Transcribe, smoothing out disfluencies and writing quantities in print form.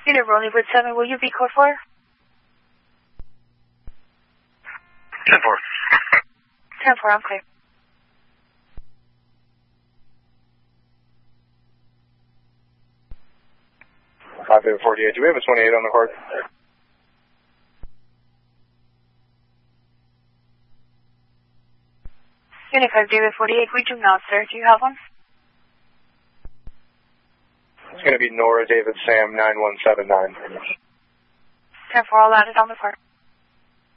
Unit Rollywood 7, will you be code 4? 10-4. 10-4, I'm clear. Five 48. Do we have a 28 on the court? Unit 5 David 48, we do not, sir. Do you have one? It's going to be Nora David Sam 9179. 10-4, I'll add it on the court.